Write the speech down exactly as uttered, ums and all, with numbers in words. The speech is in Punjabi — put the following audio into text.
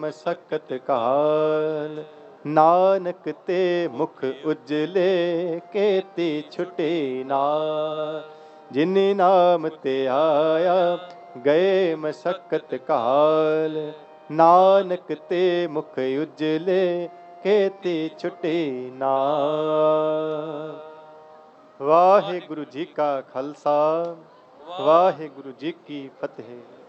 ਮਸਕਤ ਕਾਲ, ਨਾਨਕ ਤੇ ਮੁਖ ਉਜਲੇ, ਕੇਤੀ ਛੁਟੇ ਨਾਲ। ਜਿਨ ਨਾਮ ਤੇ ਆਇਆ, ਗਏ ਮਸਕਤ ਕਾਲ, ਨਾਨਕ ਤੇ ਮੁਖ ਉਜਲੇ, ਕੇਤੀ ਛੁਟੇ ਨਾਲ। ਵਾਹਿਗੁਰੂ ਜੀ ਕਾ ਖਾਲਸਾ, ਵਾਹਿਗੁਰੂ ਜੀ ਕੀ ਫਤਿਹ।